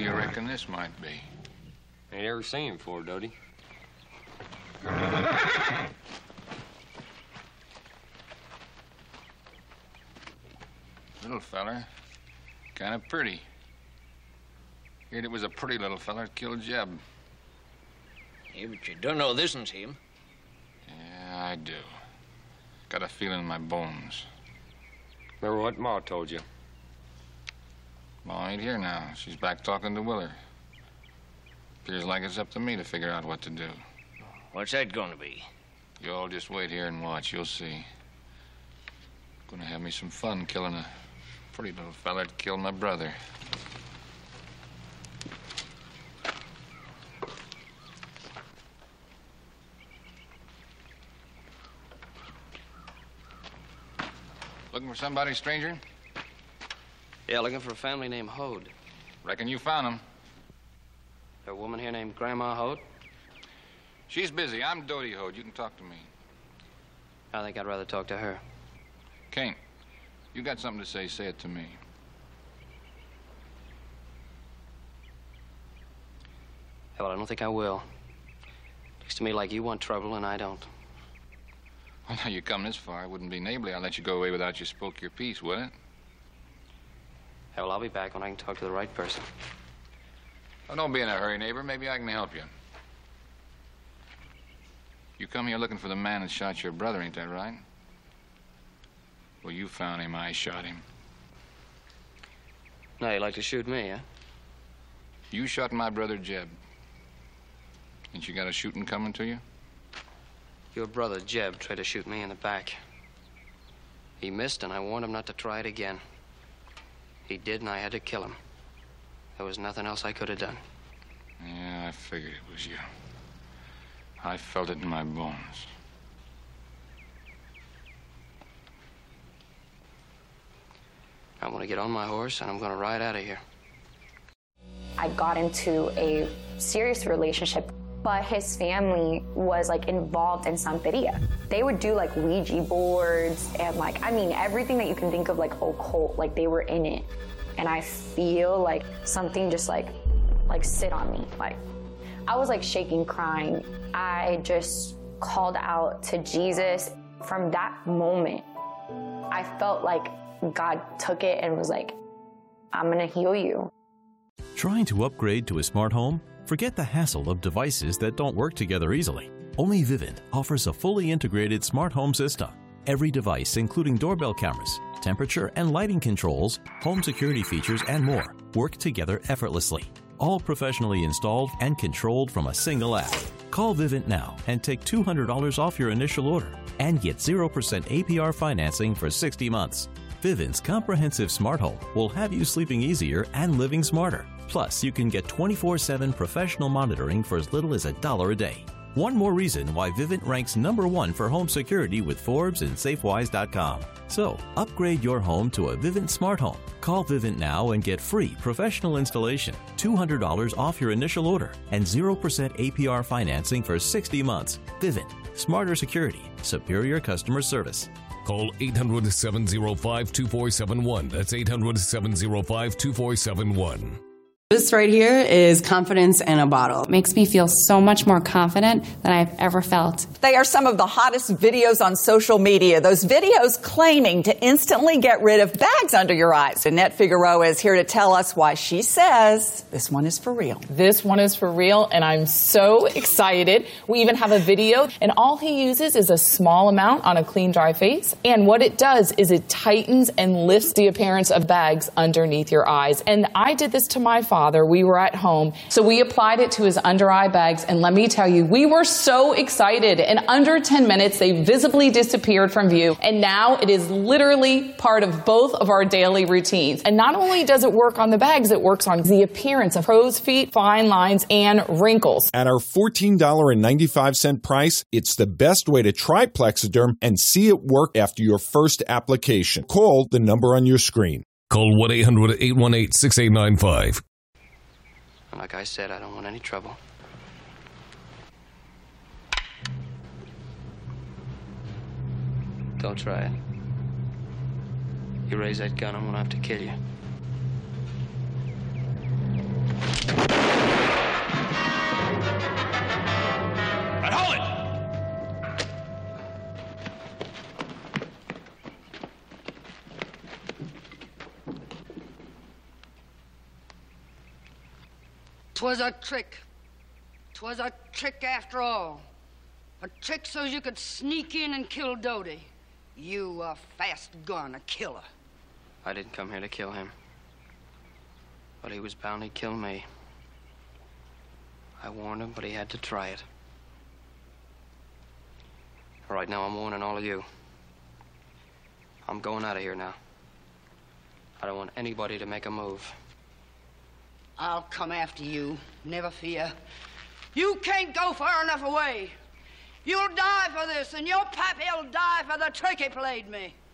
you reckon this might be? Ain't ever seen him before, Dodie. Little feller. Kind of pretty. Heard it was a pretty little feller that killed Jeb. Yeah, but you don't know this one's him. Yeah, I do. Got a feeling in my bones. Remember what Ma told you? Ma ain't here now. She's back talking to Willer. Appears like it's up to me to figure out what to do. What's that gonna be? You all just wait here and watch. You'll see. Gonna have me some fun killing a pretty little fella that killed my brother. Looking for somebody, stranger? Yeah, looking for a family named Hode. Reckon you found him. There a woman here named Grandma Hode? She's busy. I'm Dodie Hode. You can talk to me. I think I'd rather talk to her. Kane, you got something to say it to me. Yeah, well, I don't think I will. Looks to me like you want trouble and I don't. Well, now you come this far. It wouldn't be neighborly. I'd let you go away without you spoke your piece, would it? Yeah, well, I'll be back when I can talk to the right person. Oh, don't be in a hurry, neighbor. Maybe I can help you. You come here looking for the man that shot your brother, ain't that right? Well, you found him. I shot him. Now you'd like to shoot me, huh? You shot my brother, Jeb. Ain't you got a shooting coming to you? Your brother, Jeb, tried to shoot me in the back. He missed, and I warned him not to try it again. He did, and I had to kill him. There was nothing else I could have done. Yeah, I figured it was you. I felt it in my bones. I'm gonna get on my horse, and I'm gonna ride out of here. I got into a serious relationship, but his family was like involved in Santeria. They would do like Ouija boards and like, I mean, everything that you can think of like occult, like they were in it. And I feel like something just like sit on me. Like I was like shaking, crying. I just called out to Jesus. From that moment, I felt like God took it and was like, I'm gonna heal you. Trying to upgrade to a smart home? Forget the hassle of devices that don't work together easily. Only Vivint offers a fully integrated smart home system. Every device, including doorbell cameras, temperature and lighting controls, home security features, and more, work together effortlessly. All professionally installed and controlled from a single app. Call Vivint now and take $200 off your initial order and get 0% APR financing for 60 months. Vivint's comprehensive smart home will have you sleeping easier and living smarter. Plus, you can get 24/7 professional monitoring for as little as $1 a day. One more reason why Vivint ranks #1 for home security with Forbes and Safewise.com. So, upgrade your home to a Vivint smart home. Call Vivint now and get free professional installation, $200 off your initial order, and 0% APR financing for 60 months. Vivint. Smarter security. Superior customer service. Call 800-705-2471. That's 800-705-2471. This right here is confidence in a bottle. It makes me feel so much more confident than I've ever felt. They are some of the hottest videos on social media. Those videos claiming to instantly get rid of bags under your eyes. Annette Figueroa is here to tell us why she says this one is for real. This one is for real, and I'm so excited. We even have a video, and all he uses is a small amount on a clean, dry face. And what it does is it tightens and lifts the appearance of bags underneath your eyes. And I did this to my father. We were at home, so we applied it to his under eye bags, and let me tell you, we were so excited. In under 10 minutes, they visibly disappeared from view, and now it is literally part of both of our daily routines. And not only does it work on the bags, it works on the appearance of crow's feet, fine lines, and wrinkles. At our $14.95 price, it's the best way to try Plexiderm and see it work after your first application. Call the number on your screen. Call 1-800-818-6895. Like I said, I don't want any trouble. Don't try it. You raise that gun, I'm gonna have to kill you. 'Twas a trick. 'Twas a trick after all. A trick so you could sneak in and kill Dodie. You a fast gun, a killer. I didn't come here to kill him. But he was bound to kill me. I warned him, but he had to try it. Right now, I'm warning all of you. I'm going out of here now. I don't want anybody to make a move. I'll come after you, never fear. You can't go far enough away. You'll die for this, and your pappy'll die for the trick he played me.